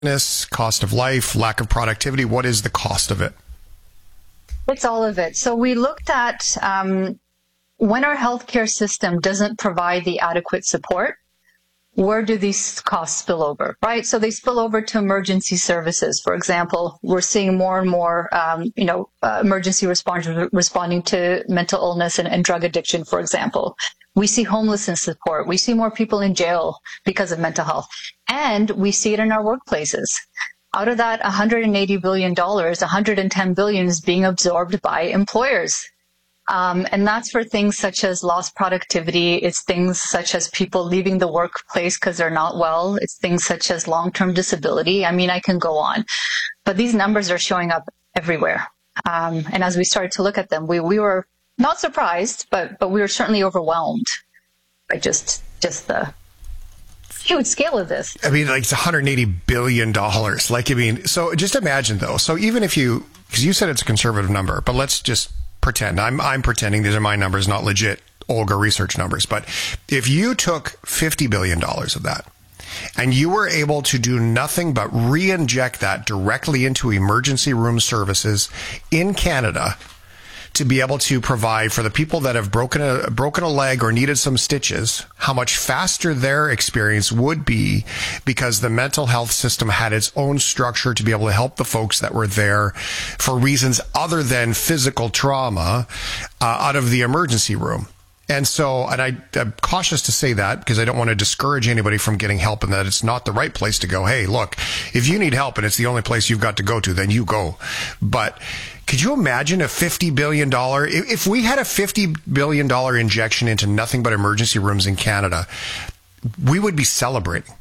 cost of life, lack of productivity? What is the cost of it? It's all of it. So we looked at when our healthcare system doesn't provide the adequate support, where do these costs spill over, right? So they spill over to emergency services. For example, we're seeing more and more, emergency responders responding to mental illness and drug addiction, for example. We see homelessness support. We see more people in jail because of mental health. And we see it in our workplaces. Out of that $180 billion, $110 billion is being absorbed by employers. And that's for things such as lost productivity. It's things such as people leaving the workplace because they're not well. It's things such as long-term disability. I mean, I can go on. But these numbers are showing up everywhere. And as we started to look at them, we were not surprised, but we were certainly overwhelmed by just the huge scale of this. I mean, like, it's $180 billion. So just imagine, though. So even if because you said it's a conservative number, but let's just pretend. I'm pretending these are my numbers, not legit Olga research numbers. But if you took $50 billion of that and you were able to do nothing but re-inject that directly into emergency room services in Canada to be able to provide for the people that have broken a leg or needed some stitches, how much faster their experience would be because the mental health system had its own structure to be able to help the folks that were there for reasons other than physical trauma out of the emergency room. And so, I'm cautious to say that because I don't want to discourage anybody from getting help and that it's not the right place to go. Hey, look, if you need help and it's the only place you've got to go to, then you go. But could you imagine a $50 billion, if we had a $50 billion injection into nothing but emergency rooms in Canada, we would be celebrating.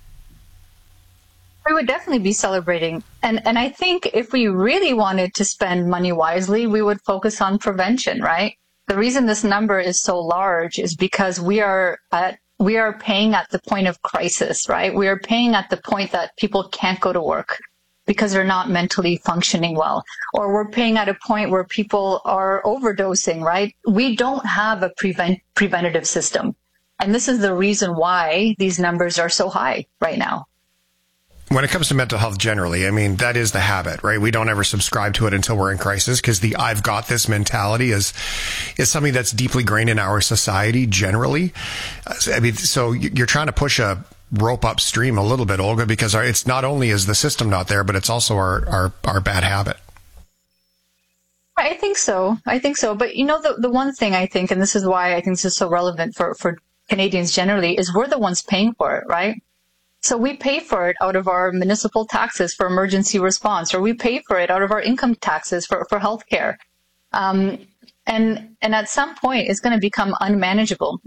We would definitely be celebrating. And I think if we really wanted to spend money wisely, we would focus on prevention, right? The reason this number is so large is because we are paying at the point of crisis, right? We are paying at the point that people can't go to work because they're not mentally functioning well, or we're paying at a point where people are overdosing, right? We don't have a preventative system. And this is the reason why these numbers are so high right now. When it comes to mental health generally, I mean, that is the habit, right? We don't ever subscribe to it until we're in crisis because the I've got this mentality is something that's deeply ingrained in our society generally. I mean, so you're trying to push a rope upstream a little bit, Olga, because it's not only is the system not there, but it's also our bad habit. I think so. But, the one thing I think, and this is why I think this is so relevant for Canadians generally, is we're the ones paying for it, right? So we pay for it out of our municipal taxes for emergency response, or we pay for it out of our income taxes for healthcare. And at some point, it's going to become unmanageable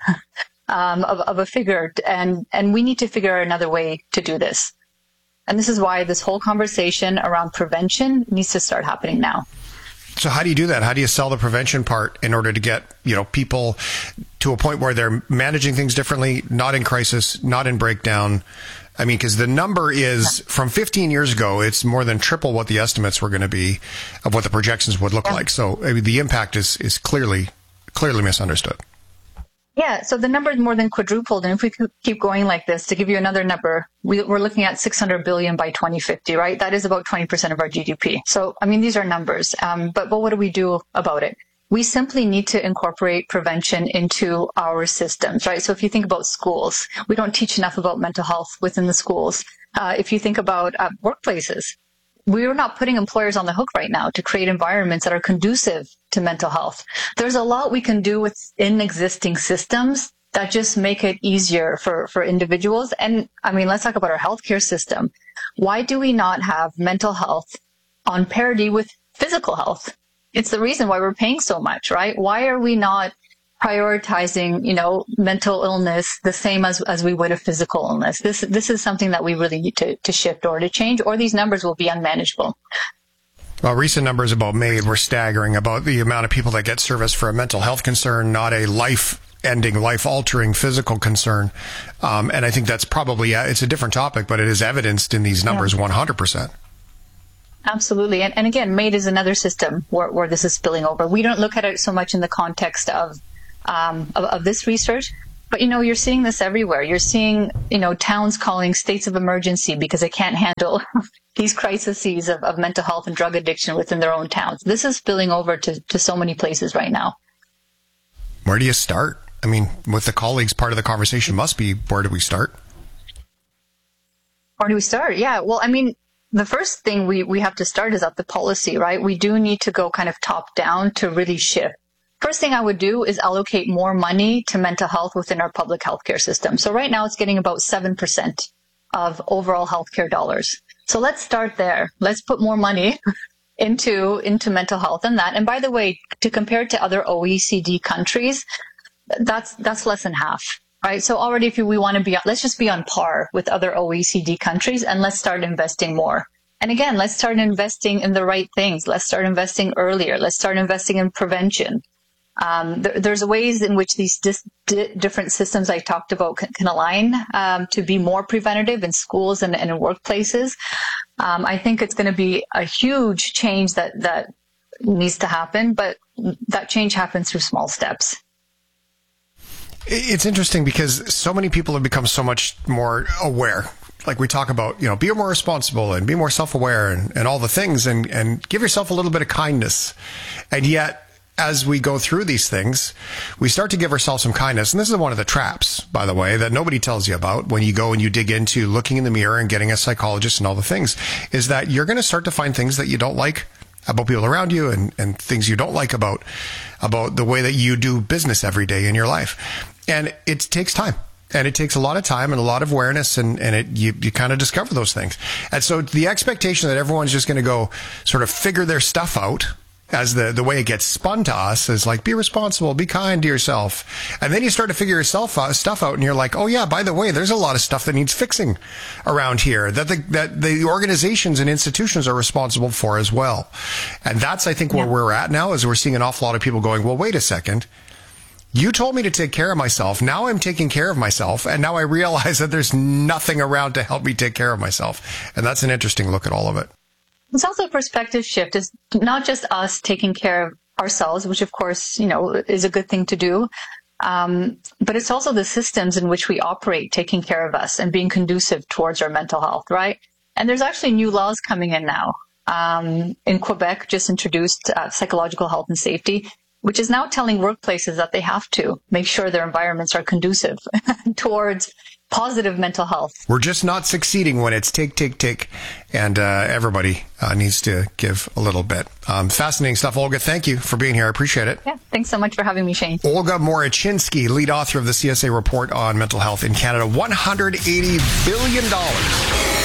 of a figure, and we need to figure out another way to do this. And this is why this whole conversation around prevention needs to start happening now. So how do you do that? How do you sell the prevention part in order to get, people to a point where they're managing things differently, not in crisis, not in breakdown? I mean, because the number is from 15 years ago, it's more than triple what the estimates were going to be of what the projections would look like. So I mean, the impact is clearly misunderstood. Yeah, so the number is more than quadrupled. And if we keep going like this, to give you another number, we're looking at $600 billion by 2050, right? That is about 20% of our GDP. So, I mean, these are numbers. But what do we do about it? We simply need to incorporate prevention into our systems, right? So if you think about schools, we don't teach enough about mental health within the schools. If you think about workplaces, we're not putting employers on the hook right now to create environments that are conducive to mental health. There's a lot we can do within existing systems that just make it easier for individuals. And I mean, let's talk about our healthcare system. Why do we not have mental health on parity with physical health? It's the reason why we're paying so much, right? Why are we not prioritizing, mental illness the same as we would a physical illness? This is something that we really need to shift or to change, or these numbers will be unmanageable. Well, recent numbers about MAID were staggering about the amount of people that get service for a mental health concern, not a life-ending, life-altering physical concern. And I think that's probably, it's a different topic, but it is evidenced in these numbers 100%. Absolutely. And again, MAID is another system where this is spilling over. We don't look at it so much in the context of this research, But, you're seeing this everywhere. You're seeing, towns calling states of emergency because they can't handle these crises of mental health and drug addiction within their own towns. This is spilling over to so many places right now. Where do you start? I mean, with the colleagues, part of the conversation must be, where do we start? Where do we start? Yeah. Well, I mean, the first thing we have to start is at the policy, right? We do need to go kind of top down to really shift. First thing I would do is allocate more money to mental health within our public healthcare system. So right now it's getting about 7% of overall healthcare dollars. So let's start there. Let's put more money into mental health and that. And by the way, to compare to other OECD countries, that's less than half, right? So already if we want to be, let's just be on par with other OECD countries and let's start investing more. And again, let's start investing in the right things. Let's start investing earlier. Let's start investing in prevention. There's ways in which these different systems I talked about can align to be more preventative in schools and in workplaces. I think it's going to be a huge change that needs to happen, but that change happens through small steps. It's interesting because so many people have become so much more aware. Like we talk about, be more responsible and be more self-aware and all the things and give yourself a little bit of kindness. And yet, as we go through these things, we start to give ourselves some kindness. And this is one of the traps, by the way, that nobody tells you about when you go and you dig into looking in the mirror and getting a psychologist and all the things, is that you're going to start to find things that you don't like about people around you and things you don't like about the way that you do business every day in your life. And it takes time. And it takes a lot of time and a lot of awareness, and you kind of discover those things. And so the expectation that everyone's just going to go sort of figure their stuff out, as the way it gets spun to us, is like, be responsible, be kind to yourself. And then you start to figure stuff out, and you're like, oh yeah, by the way, there's a lot of stuff that needs fixing around here that the organizations and institutions are responsible for as well. And that's, I think, where we're at now, is we're seeing an awful lot of people going, well, wait a second. You told me to take care of myself. Now I'm taking care of myself. And now I realize that there's nothing around to help me take care of myself. And that's an interesting look at all of it. It's also a perspective shift. It's not just us taking care of ourselves, which of course, is a good thing to do. But it's also the systems in which we operate taking care of us and being conducive towards our mental health, right? And there's actually new laws coming in now. In Quebec, just introduced psychological health and safety, which is now telling workplaces that they have to make sure their environments are conducive towards positive mental health. We're just not succeeding when it's tick, and everybody needs to give a little bit. Fascinating stuff. Olga, thank you for being here. I appreciate it. Yeah, thanks so much for having me, Shane. Olga Morochinsky, lead author of the CSA report on mental health in Canada. $180 billion.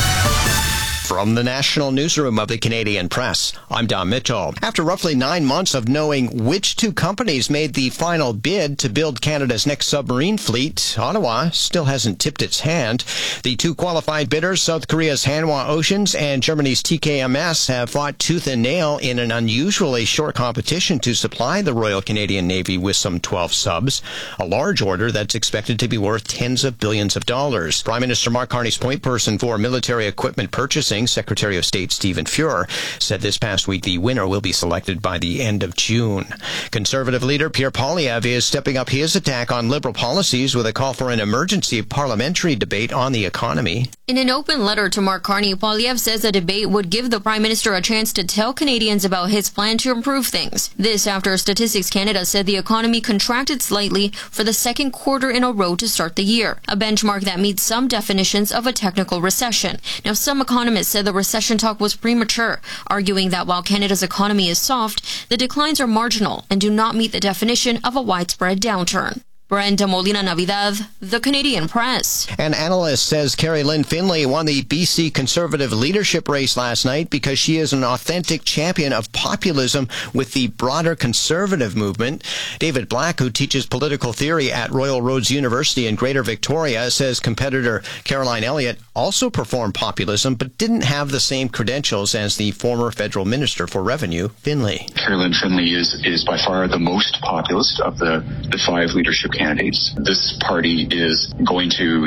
From the National Newsroom of the Canadian Press, I'm Don Mitchell. After roughly 9 months of knowing which two companies made the final bid to build Canada's next submarine fleet, Ottawa still hasn't tipped its hand. The two qualified bidders, South Korea's Hanwha Oceans and Germany's TKMS, have fought tooth and nail in an unusually short competition to supply the Royal Canadian Navy with some 12 subs, a large order that's expected to be worth tens of billions of dollars. Prime Minister Mark Carney's point person for military equipment purchasing, Secretary of State Stephen Fuhr, said this past week the winner will be selected by the end of June. Conservative leader Pierre Poilievre is stepping up his attack on Liberal policies with a call for an emergency parliamentary debate on the economy. In an open letter to Mark Carney, Poilievre says a debate would give the Prime Minister a chance to tell Canadians about his plan to improve things. This after Statistics Canada said the economy contracted slightly for the second quarter in a row to start the year, a benchmark that meets some definitions of a technical recession. Now, some economists said the recession talk was premature, arguing that while Canada's economy is soft, the declines are marginal and do not meet the definition of a widespread downturn. Brenda Molina Navidad, The Canadian Press. An analyst says Carrie Lynn Finlay won the BC Conservative leadership race last night because she is an authentic champion of populism with the broader Conservative movement. David Black, who teaches political theory at Royal Roads University in Greater Victoria, says competitor Caroline Elliott also performed populism but didn't have the same credentials as the former federal minister for revenue, Finlay. Caroline Finlay is by far the most populist of the five leadership candidates candidates. This party is going to,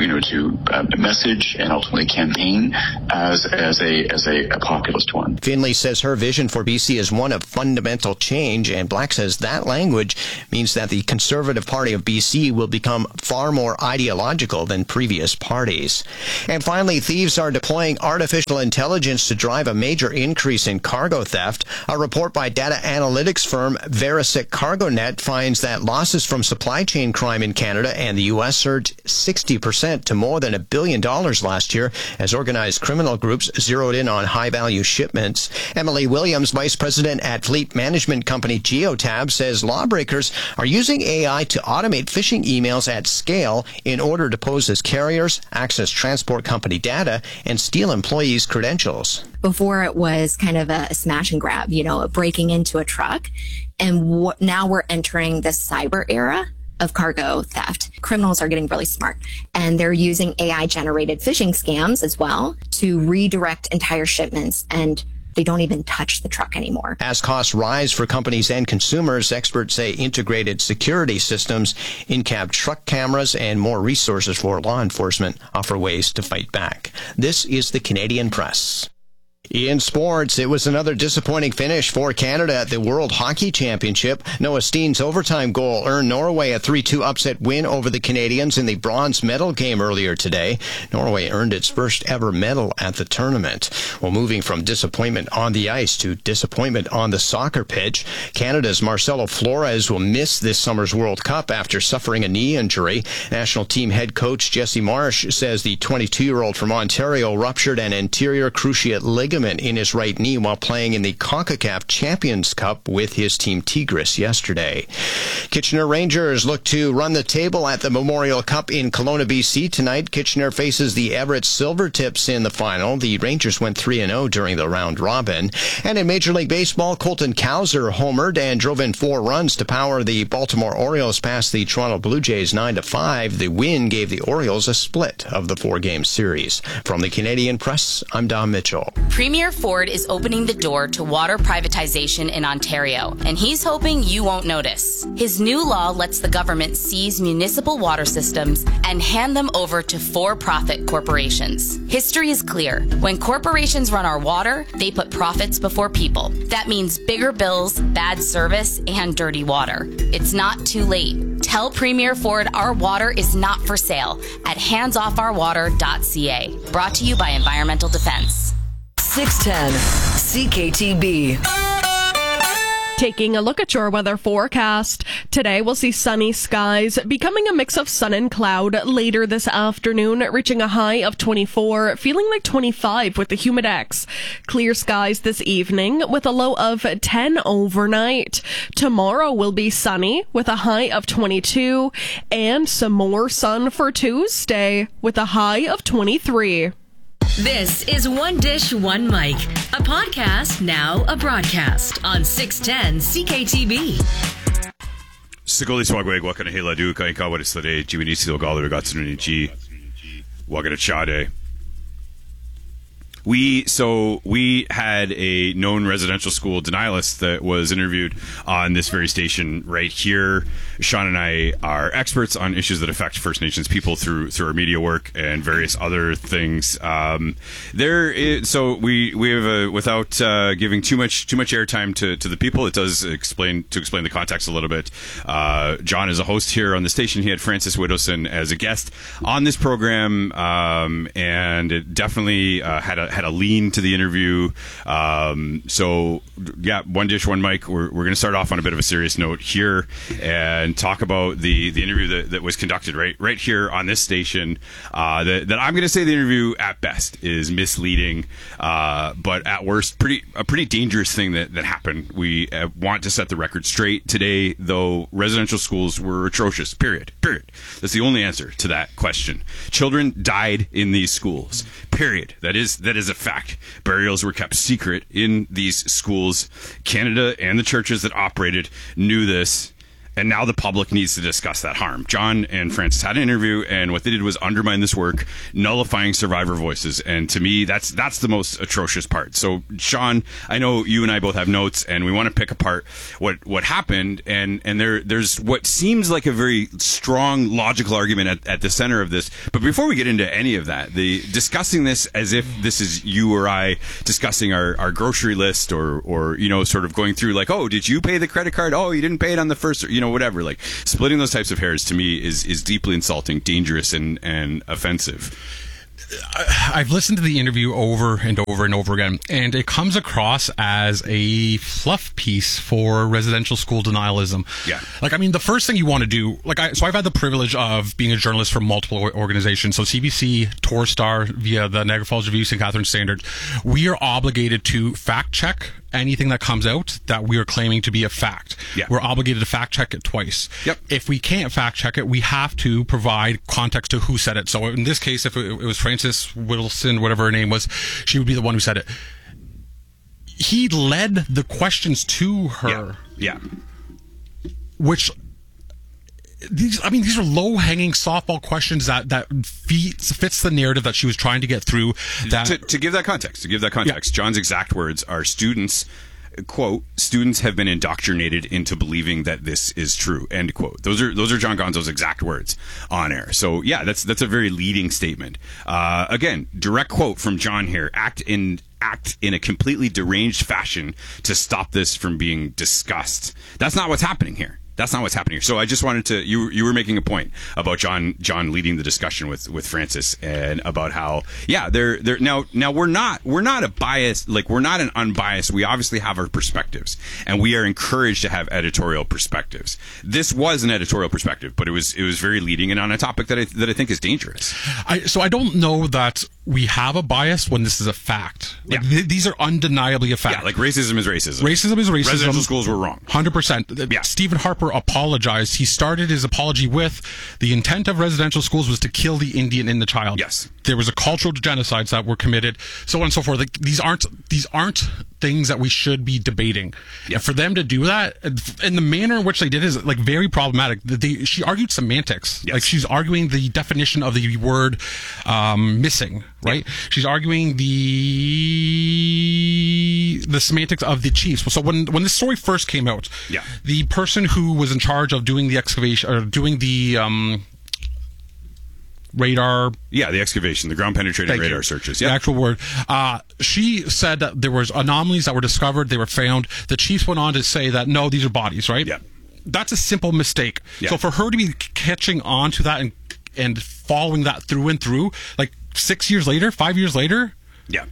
message and ultimately campaign as a populist one. Finlay says her vision for BC is one of fundamental change, and Black says that language means that the Conservative Party of BC will become far more ideological than previous parties. And finally, thieves are deploying artificial intelligence to drive a major increase in cargo theft. A report by data analytics firm Verisec CargoNet finds that losses from supply chain crime in Canada and the U.S. surged 60% to more than $1 billion last year as organized criminal groups zeroed in on high-value shipments. Emily Williams, vice president at fleet management company Geotab, says lawbreakers are using AI to automate phishing emails at scale in order to pose as carriers, access transport company data, and steal employees' credentials. Before it was kind of a smash and grab, breaking into a truck. And now we're entering the cyber era of cargo theft. Criminals are getting really smart, and they're using AI-generated phishing scams as well to redirect entire shipments, and they don't even touch the truck anymore. As costs rise for companies and consumers, experts say integrated security systems, in-cab truck cameras, and more resources for law enforcement offer ways to fight back. This is the Canadian Press. In sports, it was another disappointing finish for Canada at the World Hockey Championship. Noah Steen's overtime goal earned Norway a 3-2 upset win over the Canadians in the bronze medal game earlier today. Norway earned its first ever medal at the tournament. Well, moving from disappointment on the ice to disappointment on the soccer pitch, Canada's Marcelo Flores will miss this summer's World Cup after suffering a knee injury. National team head coach Jesse Marsh says the 22-year-old from Ontario ruptured an anterior cruciate ligament in his right knee while playing in the CONCACAF Champions Cup with his team Tigres yesterday. Kitchener Rangers look to run the table at the Memorial Cup in Kelowna, BC tonight. Kitchener faces the Everett Silvertips in the final. The Rangers went 3-0 during the round robin. And in Major League Baseball, Colton Cowser homered and drove in 4 runs to power the Baltimore Orioles past the Toronto Blue Jays 9-5. The win gave the Orioles a split of the 4-game series. From the Canadian Press, I'm Dom Mitchell. Premier Ford is opening the door to water privatization in Ontario, and he's hoping you won't notice. His new law lets the government seize municipal water systems and hand them over to for-profit corporations. History is clear. When corporations run our water, they put profits before people. That means bigger bills, bad service, and dirty water. It's not too late. Tell Premier Ford our water is not for sale at handsofourwater.ca. Brought to you by Environmental Defense. 610 CKTB. Taking a look at your weather forecast. Today we'll see sunny skies becoming a mix of sun and cloud later this afternoon, reaching a high of 24, feeling like 25 with the humidex. Clear skies this evening with a low of 10 overnight. Tomorrow will be sunny with a high of 22 and some more sun for Tuesday with a high of 23. This is One Dish, One Mic, a podcast, now a broadcast on 610 CKTB. Sigoli swagweg wakana hela du kai ka warisade jiminisi ogalo gatsuni ji wagana chade. We had a known residential school denialist that was interviewed on this very station right here. Sean and I are experts on issues that affect First Nations people through our media work and various other things. So we have without giving too much airtime to the people, it does explain the context a little bit. John is a host here on the station. He had Francis Widdowson as a guest on this program, and it definitely had a lean to the interview. So yeah, One Dish, One Mic. We're going to start off on a bit of a serious note here and talk about the interview that was conducted right here on this station. That I'm going to say the interview at best is misleading, but at worst a pretty dangerous thing that happened. We want to set the record straight today, though. Residential schools were atrocious. Period. That's the only answer to that question. Children died in these schools. Period. That is a fact. Burials were kept secret in these schools. Canada and the churches that operated knew this, And now the public needs to discuss that harm. John and Frances had an interview, and what they did was undermine this work, nullifying survivor voices. And to me, that's the most atrocious part. So, Sean, I know you and I both have notes, and we want to pick apart what happened. And there's what seems like a very strong logical argument at the center of this. But before we get into any of that, the discussing this as if this is you or I discussing our grocery list or sort of going through like, oh, did you pay the credit card? Oh, you didn't pay it on the first, whatever. Like, splitting those types of hairs to me is deeply insulting, dangerous, and offensive. I've listened to the interview over and over and over again, and it comes across as a fluff piece for residential school denialism. Yeah. Like, I mean, the first thing you want to do, so I've had the privilege of being a journalist for multiple organizations. So CBC, Torstar, via the Niagara Falls Review, St. Catharines Standard. We are obligated to fact check anything that comes out that we are claiming to be a fact. Yeah. We're obligated to fact check it twice. Yep. If we can't fact check it, we have to provide context to who said it. So in this case, if it was Frances Wilson, whatever her name was, she would be the one who said it. He led the questions to her. Yeah. Which, these are low-hanging softball questions that fits the narrative that she was trying to get through. That to give that context, yeah. John's exact words are students, quote, students have been indoctrinated into believing that this is true, end quote. Those are John Gonzo's exact words on air. So yeah, that's a very leading statement. Again, direct quote from John here: act in a completely deranged fashion to stop this from being discussed. That's not what's happening here. So I just wanted to, you were making a point about John leading the discussion with Frances, and about how, yeah, they're now we're not a biased, like, we're not an unbiased, we obviously have our perspectives, and we are encouraged to have editorial perspectives. This was an editorial perspective, but it was very leading and on a topic that I think is dangerous. So I don't know that we have a bias when this is a fact. Like, these are undeniably a fact. Yeah, like racism is racism. Racism is racism. Residential schools were wrong. 100%. Yeah. Stephen Harper apologized. He started his apology with the intent of residential schools was to kill the Indian in the child. Yes. There was a cultural genocides that were committed, so on and so forth. Like, these aren't things that we should be debating. Yeah. And for them to do that in the manner in which they did is like very problematic. She argued semantics. Yes. Like, she's arguing the definition of the word missing, right? Yeah. She's arguing the semantics of the chiefs. So when this story first came out, the person who was in charge of doing the excavation or doing the radar. Yeah, the excavation, the ground penetrating radar searches. Yeah. The actual word. She said that there was anomalies that were discovered. They were found. The chiefs went on to say that, no, these are bodies, right? Yeah. That's a simple mistake. Yeah. So for her to be catching on to that and following that through and through, like 5 years later. Yeah.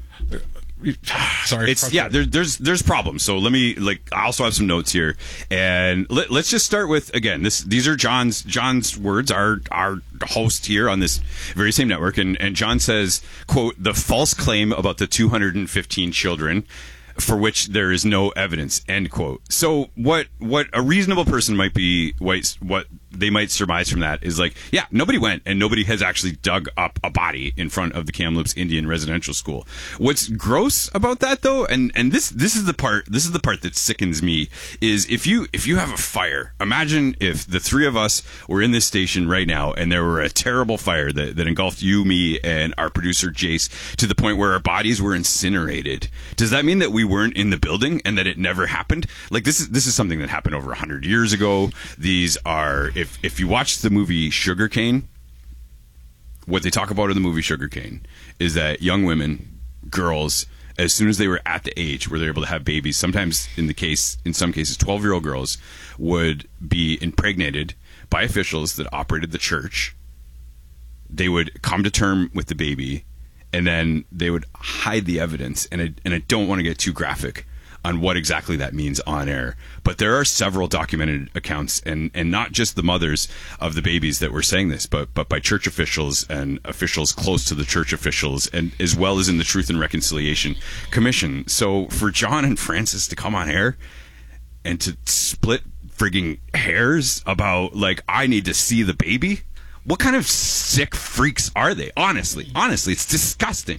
Sorry. There's problems. So let me, I also have some notes here, and let's just start with, again, these are John's words, our host here on this very same network, and John says, quote, the false claim about the 215 children for which there is no evidence, end quote. So what a reasonable person might be, what they might surmise from that is like, yeah, nobody went and nobody has actually dug up a body in front of the Kamloops Indian Residential School. What's gross about that, though, and this is the part that sickens me, is if you have a fire, imagine if the three of us were in this station right now and there were a terrible fire that engulfed you, me, and our producer Jace to the point where our bodies were incinerated. Does that mean that we weren't in the building and that it never happened? Like, this is something that happened over 100 years ago. These are, if you watch the movie Sugar Cane, what they talk about in the movie Sugar Cane is that young women, girls, as soon as they were at the age where they're able to have babies, sometimes in some cases 12-year-old girls would be impregnated by officials that operated the church. They would come to term with the baby, and then they would hide the evidence. And I don't want to get too graphic on what exactly that means on air, but there are several documented accounts, and not just the mothers of the babies that were saying this, but by church officials and officials close to the church officials, and as well as in the Truth and Reconciliation Commission. So for John and Frances to come on air and to split frigging hairs about, like, I need to see the baby, what kind of sick freaks are they? Honestly, it's disgusting.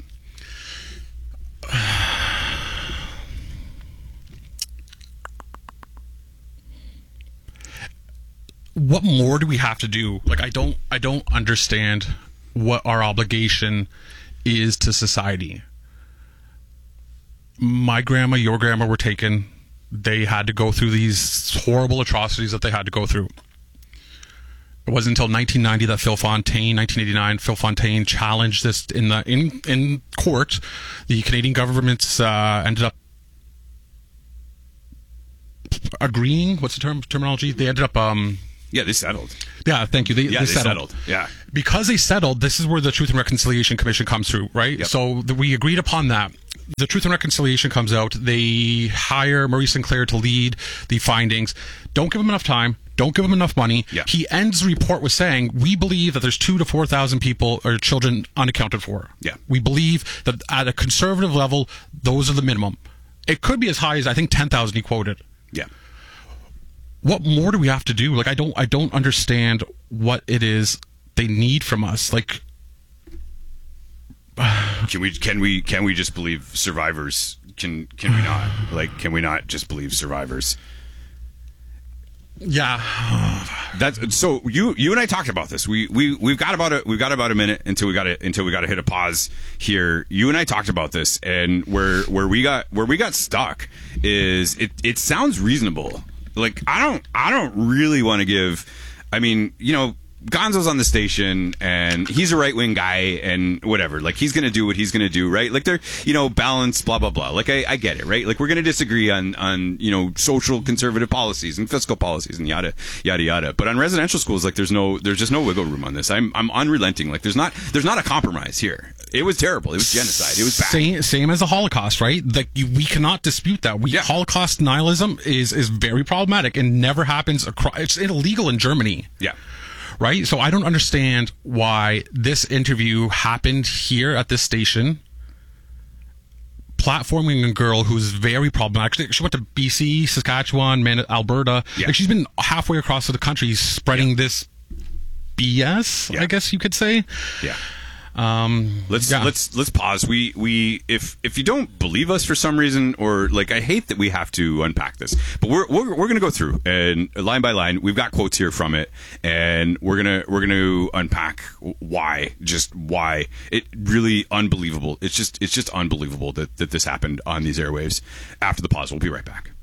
what more do we have to do? Like, I don't understand what our obligation is to society. My grandma, your grandma were taken. They had to go through these horrible atrocities that they had to go through. It wasn't until 1990 that 1989, Phil Fontaine challenged this in court. The Canadian government ended up agreeing. What's the terminology? They ended up... they settled. Yeah, thank you. They settled. Yeah. Because they settled, this is where the Truth and Reconciliation Commission comes through, right? Yep. So we agreed upon that. The Truth and Reconciliation comes out. They hire Maurice Sinclair to lead the findings. Don't give him enough time. Don't give him enough money. Yeah. He ends the report with saying, we believe that there's 2,000 to 4,000 people or children unaccounted for. Yeah. We believe that at a conservative level, those are the minimum. It could be as high as, I think, 10,000 he quoted. Yeah. What more do we have to do? Like, I don't understand what it is they need from us. Like, can we just believe survivors? Can we not? Like, can we not just believe survivors? Yeah. That's so. You and I talked about this. We've got about a minute until we got to hit a pause here. You and I talked about this, and where we got stuck is it sounds reasonable. Like, I don't really want to give. I mean, Gonzo's on the station and he's a right-wing guy and whatever. Like, he's going to do what he's going to do, right? Like, they're, balance, blah, blah, blah. Like, I get it, right? Like, we're going to disagree on social conservative policies and fiscal policies and yada, yada, yada. But on residential schools, like, there's just no wiggle room on this. I'm unrelenting. Like, there's not a compromise here. It was terrible. It was genocide. It was bad. Same as the Holocaust, right? Like, we cannot dispute that. Holocaust nihilism is very problematic and never happens across. It's illegal in Germany. Yeah. Right? So I don't understand why this interview happened here at this station. Platforming a girl who's very problematic. She went to BC, Saskatchewan, Alberta. Yeah. Like, she's been halfway across the country spreading this BS, I guess you could say. Yeah. Let's pause. If you don't believe us for some reason, or like, I hate that we have to unpack this, but we're going to go through and line by line. We've got quotes here from it, and we're gonna unpack why it really unbelievable. It's just unbelievable that this happened on these airwaves. After the pause, we'll be right back.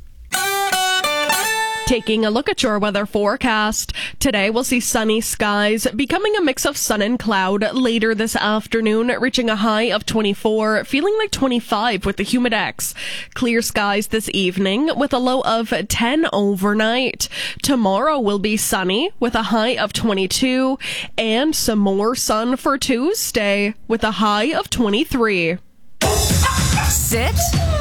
Taking a look at your weather forecast. Today we'll see sunny skies, becoming a mix of sun and cloud later this afternoon, reaching a high of 24, feeling like 25 with the humidex. Clear skies this evening with a low of 10 overnight. Tomorrow will be sunny with a high of 22 and some more sun for Tuesday with a high of 23. Sit.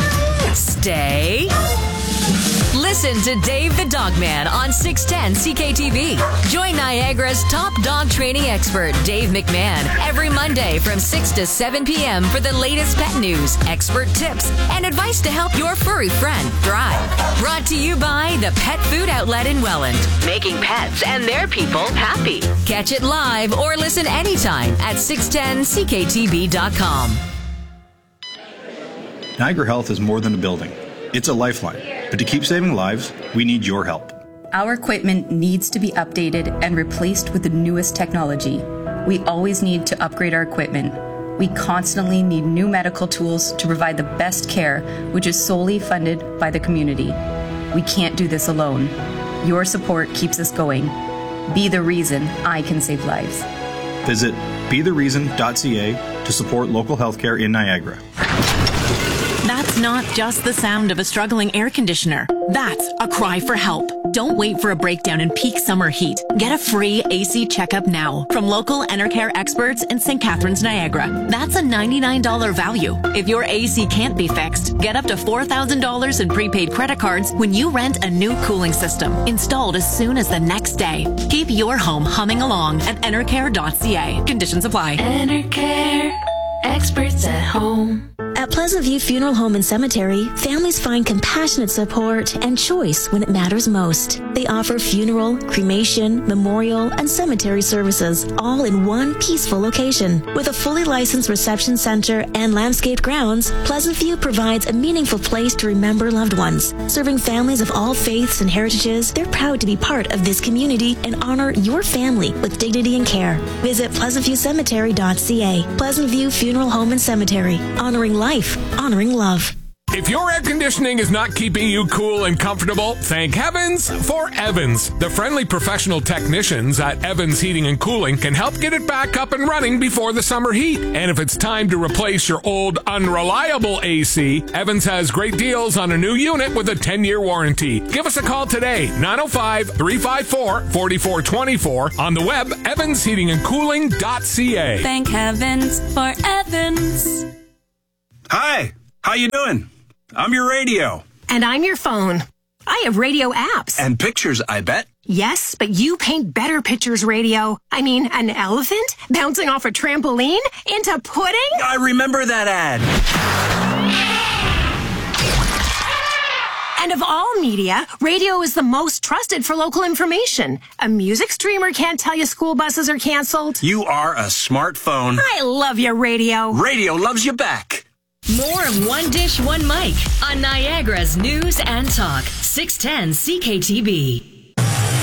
Stay. Listen to Dave the Dogman on 610 CKTV. Join Niagara's top dog training expert, Dave McMahon, every Monday from 6 to 7 p.m. for the latest pet news, expert tips, and advice to help your furry friend thrive. Brought to you by the Pet Food Outlet in Welland, making pets and their people happy. Catch it live or listen anytime at 610CKTV.com. Niagara Health is more than a building. It's a lifeline. But to keep saving lives, we need your help. Our equipment needs to be updated and replaced with the newest technology. We always need to upgrade our equipment. We constantly need new medical tools to provide the best care, which is solely funded by the community. We can't do this alone. Your support keeps us going. Be the reason I can save lives. Visit bethereason.ca to support local healthcare in Niagara. That's not just the sound of a struggling air conditioner. That's a cry for help. Don't wait for a breakdown in peak summer heat. Get a free AC checkup now from local Enercare experts in St. Catharines, Niagara. That's a $99 value. If your AC can't be fixed, get up to $4,000 in prepaid credit cards when you rent a new cooling system, installed as soon as the next day. Keep your home humming along at enercare.ca. Conditions apply. Enercare, experts at home. At Pleasant View Funeral Home and Cemetery, families find compassionate support and choice when it matters most. They offer funeral, cremation, memorial, and cemetery services, all in one peaceful location. With a fully licensed reception center and landscaped grounds, Pleasant View provides a meaningful place to remember loved ones. Serving families of all faiths and heritages, they're proud to be part of this community and honor your family with dignity and care. Visit pleasantviewcemetery.ca. Pleasant View Funeral Home and Cemetery. Honoring life, honoring love. If your air conditioning is not keeping you cool and comfortable, thank heavens for Evans. The friendly professional technicians at Evans Heating and Cooling can help get it back up and running before the summer heat. And if it's time to replace your old unreliable AC, Evans has great deals on a new unit with a 10-year warranty. Give us a call today, 905-354-4424. On the web, evansheatingandcooling.ca. Thank heavens for Evans. Hi, how you doing? I'm your radio. And I'm your phone. I have radio apps. And pictures, I bet. Yes, but you paint better pictures, radio. I mean, an elephant bouncing off a trampoline into pudding? I remember that ad. And of all media, radio is the most trusted for local information. A music streamer can't tell you school buses are canceled. You are a smartphone. I love you, radio. Radio loves you back. More of One Dish, One Mic on Niagara's News and Talk, 610 CKTB.